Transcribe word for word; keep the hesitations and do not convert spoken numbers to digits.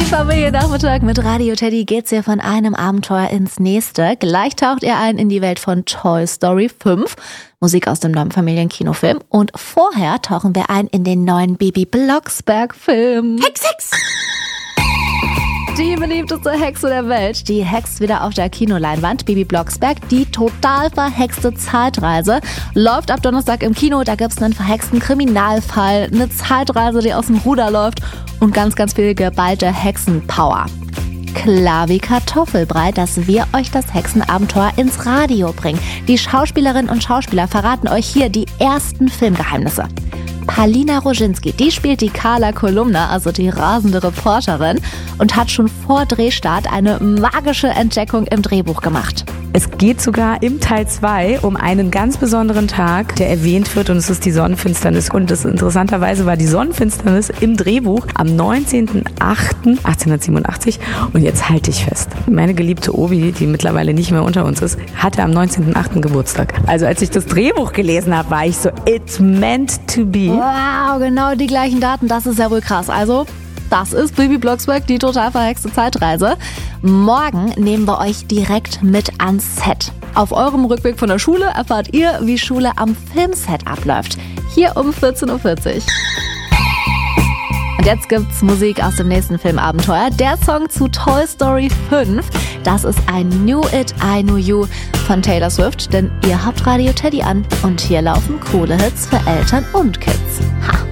Familiennachmittag mit Radio Teddy geht's hier von einem Abenteuer ins nächste. Gleich taucht ihr ein in die Welt von Toy Story fünf, Musik aus dem neuen Familienkinofilm. Und vorher tauchen wir ein in den neuen Bibi Blocksberg-Film. Hex, Hex! Die beliebteste Hexe der Welt, die hext wieder auf der Kinoleinwand. Bibi Blocksberg, die total verhexte Zeitreise, läuft ab Donnerstag im Kino. Da gibt's einen verhexten Kriminalfall, eine Zeitreise, die aus dem Ruder läuft und ganz, ganz viel geballte Hexenpower. Klar wie Kartoffelbrei, dass wir euch das Hexenabenteuer ins Radio bringen. Die Schauspielerinnen und Schauspieler verraten euch hier die ersten Filmgeheimnisse. Palina Roginski, die spielt die Carla Kolumna, also die rasende Reporterin, und hat schon vor Drehstart eine magische Entdeckung im Drehbuch gemacht. Es geht sogar im Teil zwei um einen ganz besonderen Tag, der erwähnt wird, und es ist die Sonnenfinsternis. Und das interessanterweise war die Sonnenfinsternis im Drehbuch am neunzehnten achten achtzehnhundertsiebenundachtzig. Und jetzt halte ich fest. Meine geliebte Obi, die mittlerweile nicht mehr unter uns ist, hatte am neunzehnten achten Geburtstag. Also als ich das Drehbuch gelesen habe, war ich so, it's meant to be. Wow, genau die gleichen Daten, das ist ja wohl krass. Also, das ist Bibi Blocksberg, die total verhexte Zeitreise. Morgen nehmen wir euch direkt mit ans Set. Auf eurem Rückweg von der Schule erfahrt ihr, wie Schule am Filmset abläuft. Hier um vierzehn Uhr vierzig. Und jetzt gibt's Musik aus dem nächsten Filmabenteuer. Der Song zu Toy Story fünf. Das ist ein Knew It, I Knew You von Taylor Swift. Denn ihr habt Radio Teddy an. Und hier laufen coole Hits für Eltern und Kids. Ha!